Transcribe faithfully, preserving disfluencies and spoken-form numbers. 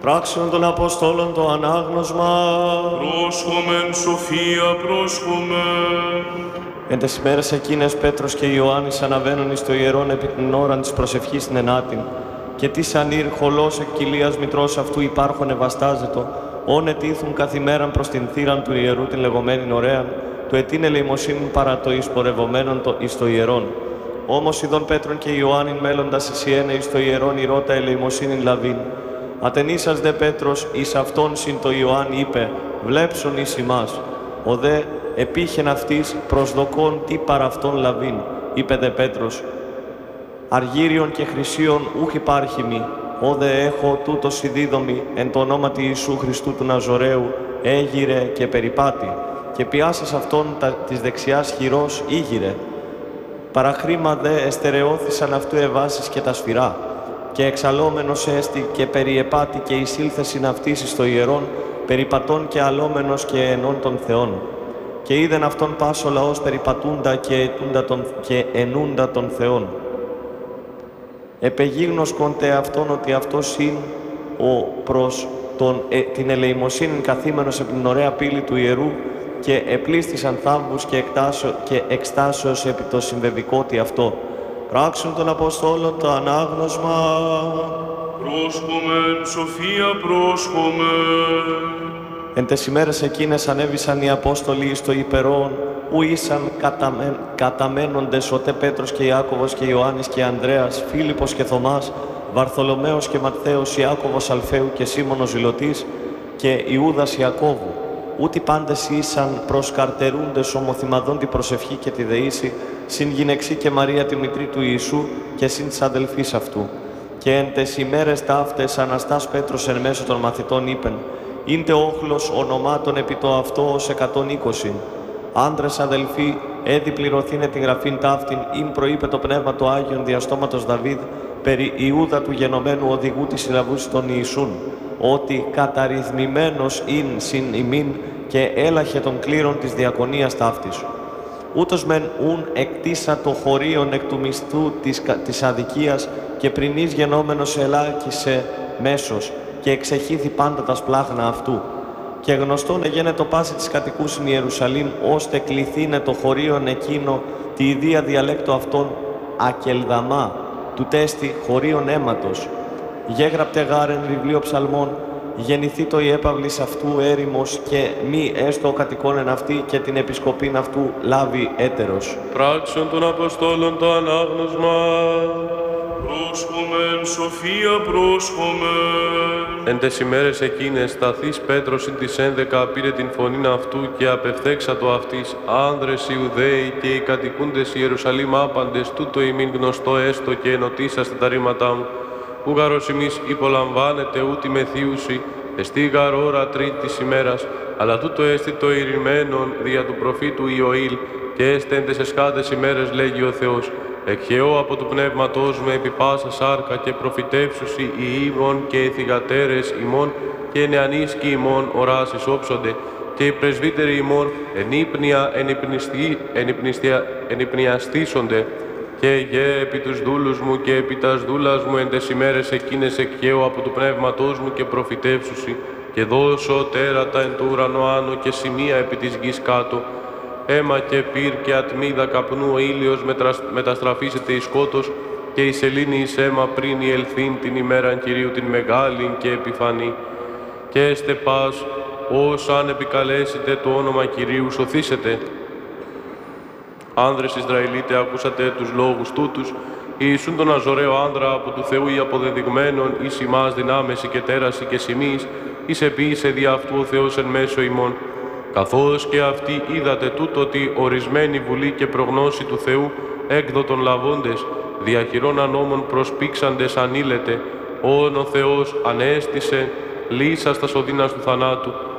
Πράξεων των Αποστόλων το ανάγνωσμα. Πρόσχομεν σοφία, πρόσχομεν. Εν τες ημέρες εκείνες Πέτρος και Ιωάννης αναβαίνουν εις το ιερόν επί την ώραν της προσευχής στην ενάτην. Και τι σαν ήρ χολός εκ κοιλίας μητρός αυτού υπάρχον ευαστάζετο, όν ετήθουν καθημέραν προς την θύραν του ιερού την λεγόμενην ωραίαν, του ετήν ελεημοσύνην παρά το εισπορευομένον το εις το ιερόν. Όμως ειδών Πέτρον και Ιωάννην μέλλοντας εσιένε εις το ιερόν ηρώτα ελεημοσύνην λαβήν. Ατενίσας δε Πέτρος εις αυτόν συν το Ιωάννη είπε, βλέψον εις ημάς. Ο δε επίχεν αυτής προσδοκών τι παρά αυτόν λαβήν. Είπε δε Πέτρος, αργύριον και χρυσίον ούχ υπάρχει μη. Ω δε έχω τούτο συνδίδομη εν το ονόματι Ιησού Χριστού του Ναζωραίου, έγειρε και περιπάτη, και πιάσας αυτόν τα, της δεξιάς χειρός ήγειρε. Παραχρήμα δε εστερεώθησαν αυτού εβάσεις και τα σφυρά, και εξαλόμενος έστι και περιεπάτη και εισήλθεσιν αυτής εις το ιερόν, περιπατών και αλόμενος και ενών των Θεών. Και είδεν αυτόν πάσο λαός περιπατούντα και, ετούντα τον, και ενούντα των Θεών. Επεγίγνωσκον τε αυτόν ότι αυτός είναι ο προς τον, ε, την ελεημοσύνην καθήμενος επί την ωραία πύλη του ιερού, και επλήστησαν θαύμους και, εκτάσω, και εκστάσεως επί το συμβεβικότι αυτό. Πράξουν των Αποστόλων το ανάγνωσμα. Πρόσχομεν σοφία, πρόσχομεν. Εν τες ημέρες εκείνες ανέβησαν οι Απόστολοι εις το υπερόν, ου ήσαν καταμέν, καταμένοντες ότε Πέτρος και Ιάκωβος και Ιωάννης και Ανδρέας, Φίλιππος και Θωμάς, Βαρθολομαίος και Ματθαίος, Ιάκωβος Αλφαίου και Σίμωνος Ζηλωτής και Ιούδας Ιακώβου. Ούτι πάντες ήσαν προσκαρτερούντες ομοθυμαδών την προσευχή και τη δεήση, συν γυναιξή και Μαρία τη μητρή του Ιησού και συν της αδελφής αυτού. Και εν τες ημέρες ταύτες Αναστάς Πέτρος εν μέσω των μαθητών είπεν, «Ήντε όχλος ονομάτων επί το αυτό ως εκατόν είκοσι. Άντρες αδελφοί, έδι πληρωθήνε την γραφήν ταύτην, ειν προείπε το Πνεύμα το Άγιον διαστόματος Δαβίδ, περί Ιούδα του γενομένου οδηγού της συλλαβούς των Ιησούν, ότι καταρρυθμημένος ειν συν ημίν και έλαχε των κλήρων της διακονίας ταύτης. Ούτως μεν ουν εκτίσα το χωρίον εκ του μισθού της, της αδικίας και πρινής γενόμενος ελάκησε μέσος και εξεχήθη πάντα τα σπλάχνα αυτού. Και γνωστόν εγένε το πάση της κατοικούσιν Ιερουσαλήμ, ώστε κληθήνε το χωρίον εκείνο τη ιδία διαλέκτο αυτών Ακελδαμά, του τέστη χωρίον αίματος. Γέγραπτε γάρεν βιβλίο ψαλμών, γεννηθεί το η έπαυλης αυτού έρημος και μη έστω ο κατοικών εν αυτή και την επισκοπήν αυτού λάβει έτερος. Πράξεων των Αποστόλων το ανάγνωσμα. Πρόσχομεν σοφία, πρόσχομεν. Εν τες ημέρες εκείνες σταθείς Πέτρος συν της ένδεκα πήρε την φωνήν αυτού και απευθέξατο αυτής, άνδρες Ιουδαίοι και οι κατοικούντες Ιερουσαλήμ άπαντες, τούτο ημίν γνωστό έστω και ενωτήσαστε τα ρήματά μου. Ου γαρος ημείς υπολαμβάνετε ούτι μεθύουσι, εστί γαρ ώρα τρίτης ημέρας, αλλά τούτο έστι το ειρημένον δια του προφήτου Ιωήλ, και έστε εν τες εσχάτες ημέρες λέγει ο Θεός, εκχαιώ από του πνεύματός μου επί πάσα σάρκα και προφητεύσουσι οι ήμων και οι θυγατέρες ημών και νεανίσκοι ημών οράσεις όψονται, και οι πρεσβύτεροι ημών ενύπνια ενυπνιαστήσονται, και γε επί τους δούλους μου και επί τας δούλας μου εν τες ημέρες εκείνες εκχαιώ από του πνεύματός μου και προφητεύσουσι, και δώσω τέρατα εν του ουρανό άνω και σημεία επί της γης κάτω, αίμα και πυρ και ατμίδα καπνού ο ήλιος μεταστραφήσεται εις σκότος, και η σελήνη εις αίμα πριν η ελθύν την ημέραν Κυρίου την μεγάλην και επιφανή. Και έστε πας, ως αν επικαλέσετε το όνομα Κυρίου σωθήσετε. Άνδρες Ισραηλίτε, ακούσατε τους λόγους τούτους, Ιησούν τον Ναζωραίο άνδρα από του Θεού ή αποδεδειγμένον, εις ημάς δυνάμεση και τέραση και σημείς, εις επίησε δι' αυτού ο Θεός εν μέσω ημών. Καθώς και αυτοί είδατε τούτο ότι ορισμένη βουλή και προγνώση του Θεού έκδοτον λαβώντες, διαχειρών ανώμων προσπήξαντες ανήλετε, όν ο Θεός ανέστησε, λύσας τα σωδίνας του θανάτου,